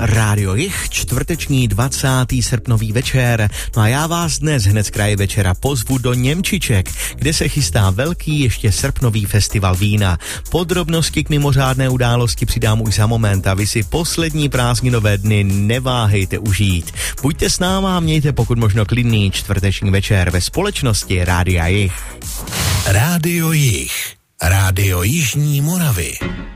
Rádio Jich, čtvrteční 20. srpnový večer. No a já vás dnes hned z kraje večera pozvu do Němčiček, kde se chystá velký ještě srpnový festival vína. Podrobnosti k mimořádné události přidám už za moment a vy si poslední prázdninové dny neváhejte užít. Buďte s náma a mějte pokud možno klidný čtvrteční večer ve společnosti Rádia Jich. Rádio Jich. Rádio Jižní Moravy.